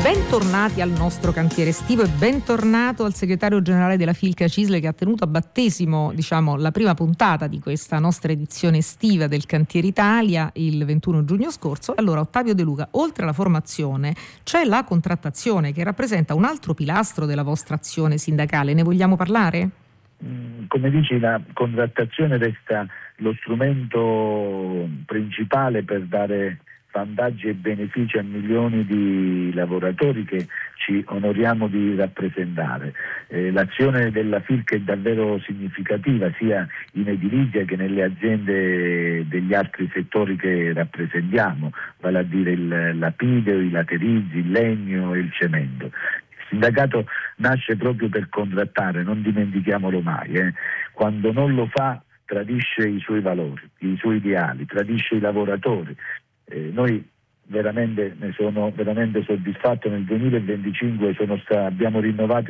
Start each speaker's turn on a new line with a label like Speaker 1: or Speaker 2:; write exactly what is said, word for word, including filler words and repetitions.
Speaker 1: Bentornati al nostro cantiere estivo e bentornato al segretario generale della Filca Cisle, che ha tenuto a battesimo, diciamo, la prima puntata di questa nostra edizione estiva del Cantiere Italia il ventuno giugno scorso. Allora, Ottavio De Luca, oltre alla formazione c'è la contrattazione, che rappresenta un altro pilastro della vostra azione sindacale. Ne vogliamo parlare?
Speaker 2: Come dici, la contrattazione resta lo strumento principale per dare vantaggi e benefici a milioni di lavoratori che ci onoriamo di rappresentare. Eh, l'azione della Filca è davvero significativa sia in edilizia che nelle aziende degli altri settori che rappresentiamo, vale a dire il lapideo, i laterizi, il legno e il cemento. Il sindacato nasce proprio per contrattare, non dimentichiamolo mai. Eh. Quando non lo fa tradisce i suoi valori, i suoi ideali, tradisce i lavoratori. Eh, noi veramente ne sono veramente soddisfatto. Nel duemilaventicinque sono sta, abbiamo rinnovato